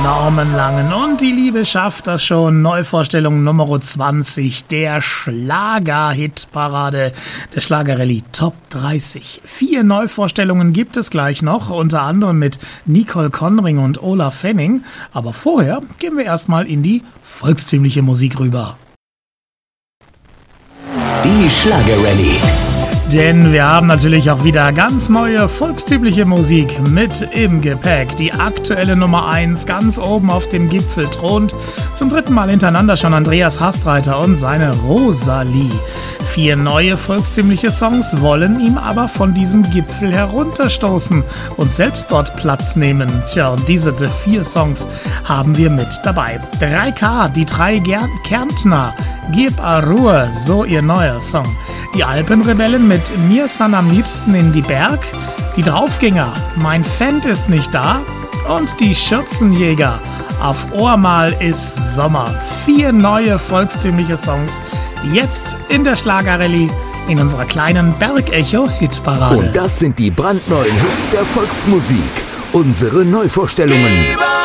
Norman Langen und die Liebe schafft das schon. Neuvorstellung Nummer 20 der Schlager-Hitparade, der Schlager-Rallye Top 30. 4 Neuvorstellungen gibt es gleich noch, unter anderem mit Nicole Conring und Olaf Fenning. Aber vorher gehen wir erstmal in die volkstümliche Musik rüber. Die Schlager-Rallye. Denn wir haben natürlich auch wieder ganz neue volkstümliche Musik mit im Gepäck. Die aktuelle Nummer 1 ganz oben auf dem Gipfel thront zum 3. Mal hintereinander schon Andreas Hastreiter und seine Rosalie. 4 neue volkstümliche Songs wollen ihm aber von diesem Gipfel herunterstoßen und selbst dort Platz nehmen. Tja, und diese 4 Songs haben wir mit dabei. 3K, die 3 Kärntner, Gib a Ruhe, so ihr neuer Song. Die Alpenrebellen mit Mir san am liebsten in die Berg, die Draufgänger, Mein Fendt ist nicht da und die Schürzenjäger, Auf Ohrmal ist Sommer. 4 neue volkstümliche Songs, jetzt in der Schlager-Rallye, in unserer kleinen Bergecho-Hitparade. Und das sind die brandneuen Hits der Volksmusik, unsere Neuvorstellungen.